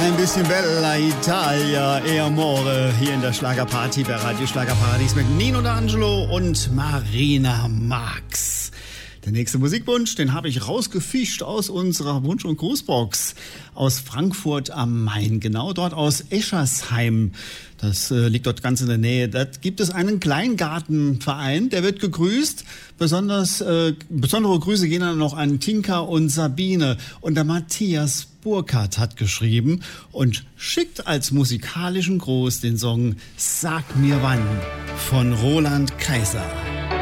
Ein bisschen Bella Italia e Amore hier in der Schlagerparty bei Radio Schlagerparadies mit Nino D'Angelo und Marina Marx. Der nächste Musikwunsch, den habe ich rausgefischt aus unserer Wunsch- und Grußbox aus Frankfurt am Main, genau dort aus Eschersheim. Das liegt dort ganz in der Nähe. Da gibt es einen Kleingartenverein, der wird gegrüßt. Besondere Grüße gehen dann noch an Tinka und Sabine. Und der Matthias Burkhardt hat geschrieben und schickt als musikalischen Gruß den Song Sag mir wann von Roland Kaiser.